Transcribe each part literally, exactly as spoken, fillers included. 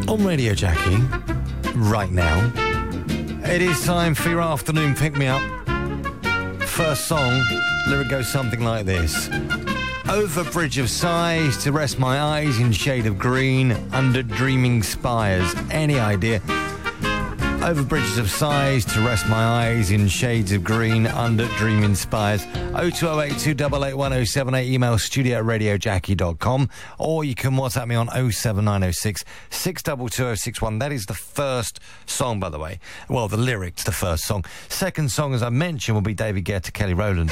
On Radio Jackie, right now, it is time for your afternoon pick-me-up. First song, lyric goes something like this. Over bridge of sighs to rest my eyes in shade of green under dreaming spires. Any idea? Over bridges of sighs to rest my eyes in shades of green under dreaming spires. oh two oh eight, two eight eight, one oh seven eight. Email studio at radio jackie dot com, or you can WhatsApp me on oh seven nine oh six, six two two oh six one. That is the first song, by the way. Well, the lyrics, the first song. Second song, as I mentioned, will be David Guetta, Kelly Rowland.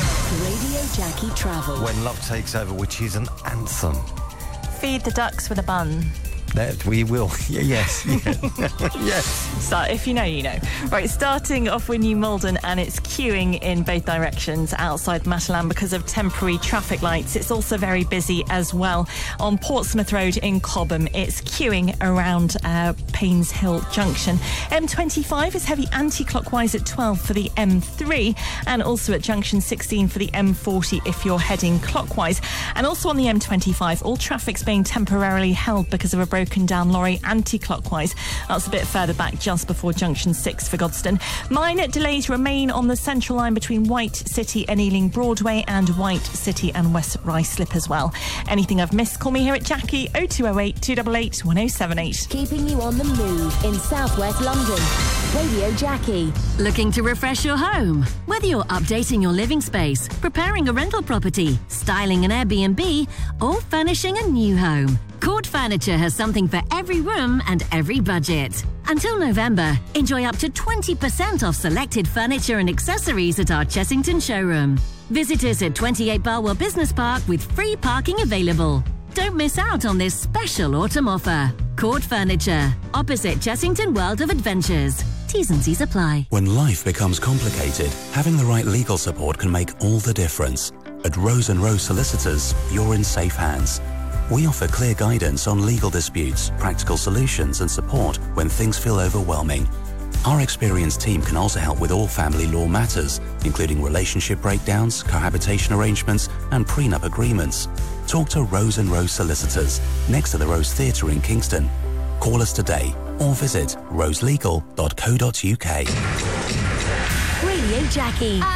Radio Jackie Travel. When Love Takes Over, which is an anthem. Feed the ducks with a bun. That we will. Yes. Yes. Yes. So if you know, you know. Right, starting off with New Malden, and it's queuing in both directions outside Matalan because of temporary traffic lights. It's also very busy as well on Portsmouth Road in Cobham. It's queuing around uh, Paynes Hill Junction. M twenty-five is heavy anti-clockwise at twelve for the M three, and also at junction sixteen for the M forty if you're heading clockwise. And also on the M twenty-five, all traffic's being temporarily held because of a broken broken down lorry anti-clockwise. That's a bit further back, just before junction six for Godstone. Minor delays remain on the central line between White City and Ealing Broadway, and White City and West Ruislip as well. Anything I've missed, call me here at Jackie oh two oh eight, two eight eight, one oh seven eight. Keeping you on the move in southwest London. Radio Jackie. Looking to refresh your home? Whether you're updating your living space, preparing a rental property, styling an Airbnb, or furnishing a new home, Court Furniture has something for every room and every budget. Until November, enjoy up to twenty percent off selected furniture and accessories at our Chessington showroom. Visit us at twenty-eight Barwell Business Park with free parking available. Don't miss out on this special autumn offer. Court Furniture, opposite Chessington World of Adventures. T's and C's apply. When life becomes complicated, having the right legal support can make all the difference. At Rose and Rose Solicitors, you're in safe hands. We offer clear guidance on legal disputes, practical solutions and support when things feel overwhelming. Our experienced team can also help with all family law matters, including relationship breakdowns, cohabitation arrangements and prenup agreements. Talk to Rose and Rose Solicitors, next to the Rose Theatre in Kingston. Call us today or visit roselegal dot co dot uk. Radio Jackie.